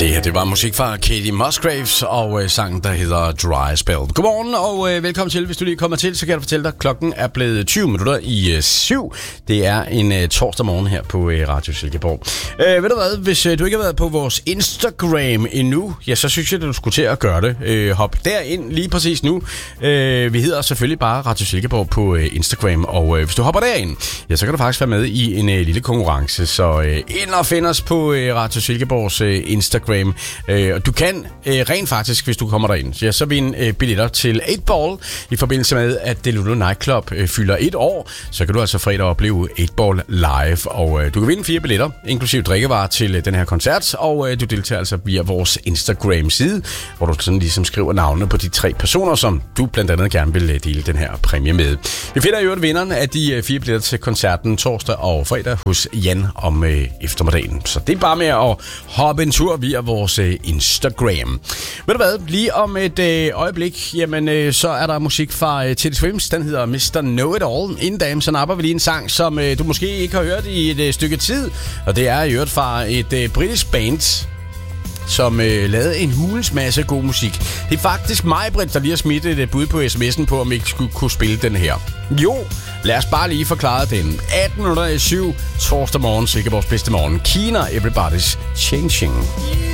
Det her, det var musik fra Katie Musgraves og sangen, der hedder Dry Spell. Godmorgen og velkommen til. Hvis du lige kommer til, så kan jeg fortælle dig, at klokken er blevet 20 minutter i 7. Det er en torsdag morgen her på Radio Silkeborg. Ved du hvad, hvis du ikke har været på vores Instagram endnu, ja, så synes jeg, at du skulle til at gøre det. Hop derind lige præcis nu. Vi hedder selvfølgelig bare Radio Silkeborg på Instagram, og hvis du hopper derind, ja, så kan du faktisk være med i en lille konkurrence. Så ind og find os på Radio Silkeborgs Instagram. Og du kan rent faktisk, hvis du kommer derind, ja, så vinde billetter til 8Ball i forbindelse med, at Deludo Nightclub fylder 1 år. Så kan du altså fredag opleve 8Ball live, og du kan vinde 4 billetter, inklusive drikkevarer til den her koncert, og du deltager altså via vores Instagram-side, hvor du sådan ligesom skriver navnene på de 3 personer, som du blandt andet gerne vil dele den her præmie med. Vi finder i øvrigt vinderen af de 4 billetter til koncerten torsdag og fredag hos Jan om eftermiddagen. Så det er bare med at hoppe en tur via vores Instagram. Ved du hvad? Lige om et øjeblik, jamen så er der musik fra Teddy Swims. Den hedder Mr. Know It All. Inden dagen, så napper vi lige en sang, som du måske ikke har hørt i et stykke tid. Og det er i øvrigt fra et britisk band, som lavede en hulens masse god musik. Det er faktisk mig, Britt, der lige har smidt et bud på sms'en på, om ikke skulle kunne spille den her. Jo, lad os bare lige forklare den. 18:07 torsdag morgen, Silkeborgs bedste morgen. Kina, Everybody's Changing.